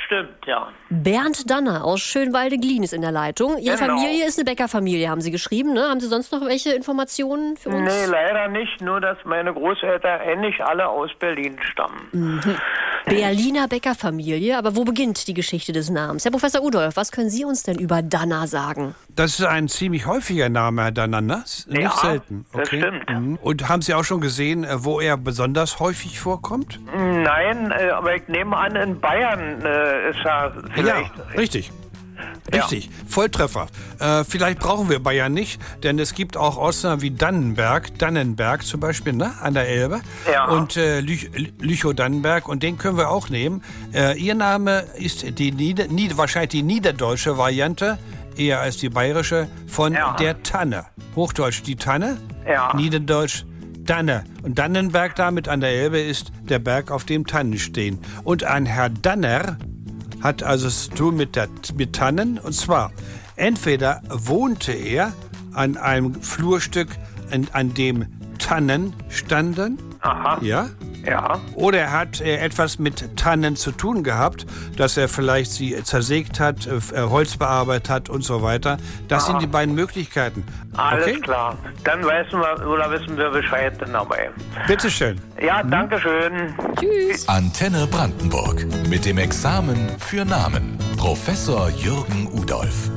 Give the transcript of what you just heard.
stimmt, ja. Bernd Danner aus Schönwalde-Glien ist in der Leitung. Ihre Genau. Familie ist eine Bäckerfamilie, haben Sie geschrieben, ne? Haben Sie sonst noch welche Informationen für uns? Nee, leider nicht. Nur, dass meine Großeltern eigentlich alle aus Berlin stammen. Berliner Bäckerfamilie, aber wo beginnt die Geschichte des Namens? Herr Professor Udolf, was können Sie uns denn über Danner sagen? Das ist ein ziemlich häufiger Name, Herr Danner, ne? Nicht Ja, selten. das stimmt. Mhm. Und haben Sie auch schon gesehen, wo er besonders häufig vorkommt? Nein, aber ich nehme an, in Bayern ist er vielleicht... Ja, richtig. Richtig, Volltreffer. Vielleicht brauchen wir Bayern nicht, denn es gibt auch Ortsnamen wie Dannenberg zum Beispiel, ne, an der Elbe. Ja. Und Lüchow-Dannenberg, und den können wir auch nehmen. Ihr Name ist wahrscheinlich die niederdeutsche Variante, eher als die bayerische, von der Tanne. Hochdeutsch die Tanne, Niederdeutsch Danne. Und Dannenberg damit an der Elbe ist der Berg, auf dem Tannen stehen. Und ein Herr Danner hat also zu tun mit Tannen. Und zwar, entweder wohnte er an einem Flurstück, an dem Tannen standen. Aha. Ja? Ja. Oder er hat etwas mit Tannen zu tun gehabt, dass er vielleicht sie zersägt hat, Holz bearbeitet hat und so weiter. Das sind die beiden Möglichkeiten. Alles klar. Dann wissen wir Bescheid dann dabei. Bitteschön. Ja, danke schön. Tschüss. Antenne Brandenburg. Mit dem Examen für Namen. Professor Jürgen Udolf.